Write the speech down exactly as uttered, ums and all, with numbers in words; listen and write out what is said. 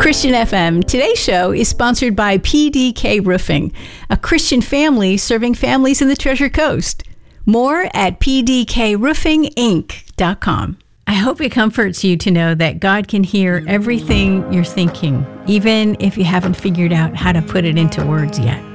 Christian F M. Today's show is sponsored by P D K Roofing, a Christian family serving families in the Treasure Coast. More at p d k roofing inc dot com. I hope it comforts you to know that God can hear everything you're thinking, even if you haven't figured out how to put it into words yet.